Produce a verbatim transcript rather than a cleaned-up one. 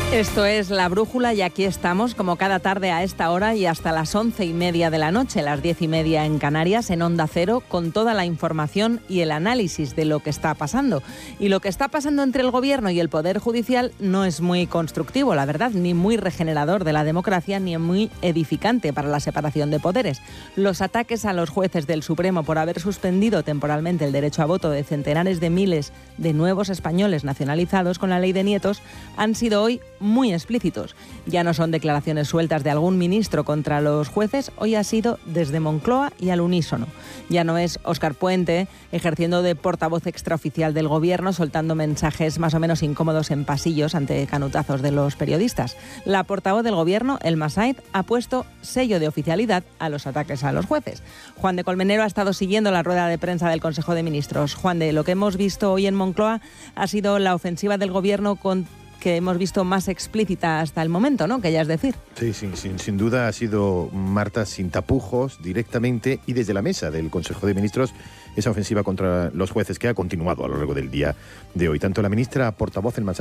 Esto es La Brújula y aquí estamos, como cada tarde a esta hora y hasta las once y media de la noche, las diez y media en Canarias, en Onda Cero, con toda la información y el análisis de lo que está pasando. Y lo que está pasando entre el Gobierno y el Poder Judicial no es muy constructivo, la verdad, ni muy regenerador de la democracia, ni muy edificante para la separación de poderes. Los ataques a los jueces del Supremo por haber suspendido temporalmente el derecho a voto de centenares de miles de nuevos españoles nacionalizados con la ley de nietos han sido hoy muy explícitos. Ya no son declaraciones sueltas de algún ministro contra los jueces, hoy ha sido desde Moncloa y al unísono. Ya no es Óscar Puente ejerciendo de portavoz extraoficial del Gobierno, soltando mensajes más o menos incómodos en pasillos ante canutazos de los periodistas. La portavoz del Gobierno, Elma Said, ha puesto sello de oficialidad a los ataques a los jueces. Juan de Colmenero ha estado siguiendo la rueda de prensa del Consejo de Ministros. Juan de, lo que hemos visto hoy en Moncloa ha sido la ofensiva del Gobierno con que hemos visto más explícita hasta el momento, ¿no? Que ya es decir. Sí, sí, sin, sin duda ha sido, Marta, sin tapujos, directamente y desde la mesa del Consejo de Ministros, esa ofensiva contra los jueces que ha continuado a lo largo del día de hoy. Tanto la ministra portavoz, Elma Said,